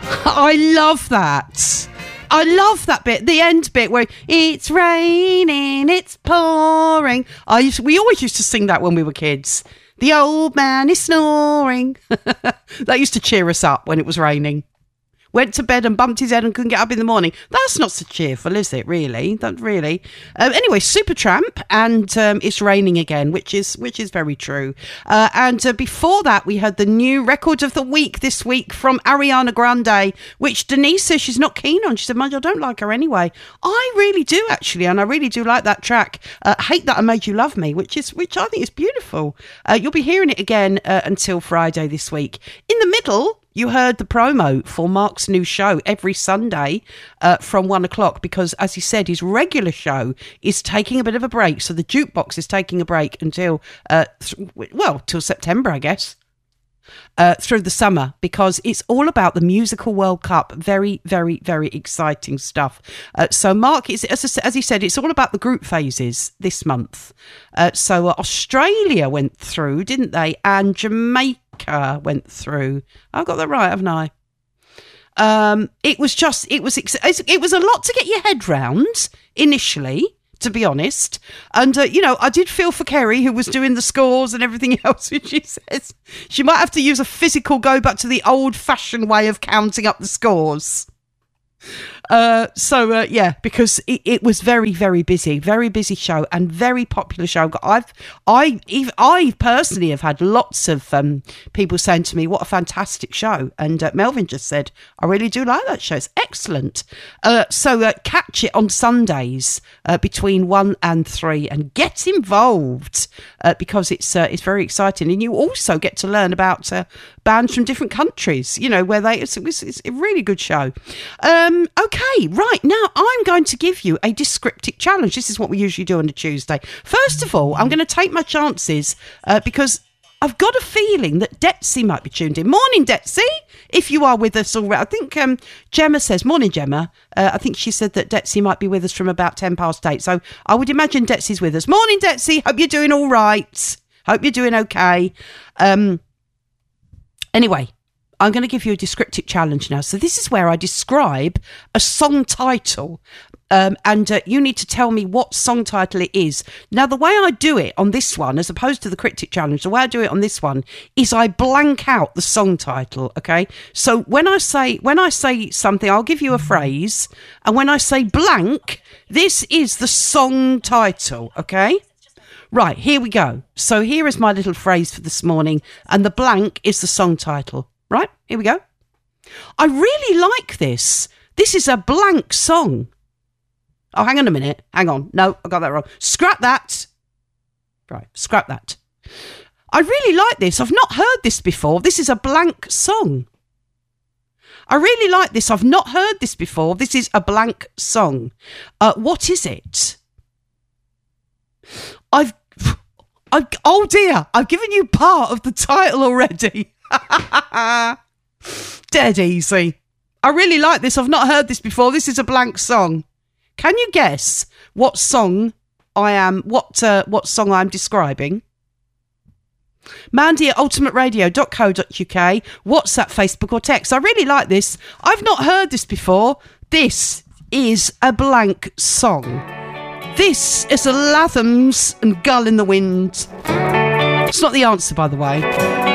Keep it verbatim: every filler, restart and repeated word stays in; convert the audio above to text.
I love that. I love that bit, the end bit where it's raining, it's pouring. I used, we always used to sing that when we were kids. The old man is snoring. That used to cheer us up when it was raining. Went to bed and bumped his head and couldn't get up in the morning. That's not so cheerful, is it, really? That really. Um, anyway, Supertramp, and um, It's Raining Again, which is which is very true. Uh, and uh, before that, we had the new record of the week this week from Ariana Grande, which Denise says she's not keen on. She said, Mudge, I don't like her anyway. I really do, actually, and I really do like that track. Uh, Hate That I Made You Love Me, which is which I think is beautiful. Uh, you'll be hearing it again uh, until Friday this week. In the middle, you heard the promo for Mark's new show every Sunday uh, from one o'clock because, as he said, his regular show is taking a bit of a break. So the Jukebox is taking a break until, uh, th- well, till September, I guess, uh, through the summer, because it's all about the Musical World Cup. Very, very, very exciting stuff. Uh, so Mark, is, as, as he said, it's all about the group phases this month. Uh, so uh, Australia went through, didn't they? And Jamaica went through. I got that right, haven't I? Um, it was just, it was, it was a lot to get your head round initially, to be honest. And, uh, you know, I did feel for Kerry, who was doing the scores and everything else, which she says she might have to use a physical go back to the old-fashioned way of counting up the scores. Uh, so, uh, yeah, because it, it was very, very busy, very busy show and very popular show. I've, I, even, I personally have had lots of um, people saying to me, what a fantastic show. And uh, Melvin just said, I really do like that show. It's excellent. Uh, so uh, catch it on Sundays uh, between one and three and get involved uh, because it's, uh, it's very exciting. And you also get to learn about uh, bands from different countries, you know, where they, it's, it's, it's a really good show. Um, okay. Okay, right, now I'm going to give you a descriptive challenge. This is what we usually do on a Tuesday. First of all, I'm going to take my chances uh, because I've got a feeling that Detsy might be tuned in. Morning, Detsy, if you are with us already. I think um, Gemma says, morning, Gemma. Uh, I think she said that Detsy might be with us from about ten past eight. So I would imagine Detsy's with us. Morning, Detsy. Hope you're doing all right. Hope you're doing okay. Um, anyway. I'm going to give you a descriptive challenge now. So this is where I describe a song title um, and uh, you need to tell me what song title it is. Now, the way I do it on this one, as opposed to the cryptic challenge, the way I do it on this one is I blank out the song title, okay? So when I say when I say something, I'll give you a phrase, and when I say blank, this is the song title, okay? Right, here we go. So here is my little phrase for this morning, and the blank is the song title. Right, here we go. I really like this. This is a blank song. Oh, hang on a minute. Hang on. No, I got that wrong. Scrap that. Right, scrap that. I really like this. I've not heard this before. This is a blank song. I really like this. I've not heard this before. This is a blank song. Uh, what is it? I've... I've, oh dear, I've given you part of the title already. Dead easy. I really like this. I've not heard this before. This is a blank song. Can you guess what song I am, what uh, what song I'm describing? Mandy at ultimate radio dot co dot uk, WhatsApp, Facebook or text. I really like this. I've not heard this before. This is a blank song. This is a Lathams and Gull in the Wind. It's not the answer, by the way.